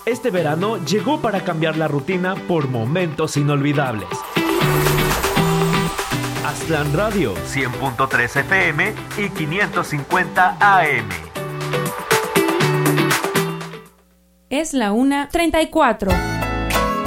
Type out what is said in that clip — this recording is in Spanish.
Este verano llegó para cambiar la rutina por momentos inolvidables. Aztlán Radio, 100.3 FM y 550 AM. Es la 1:34.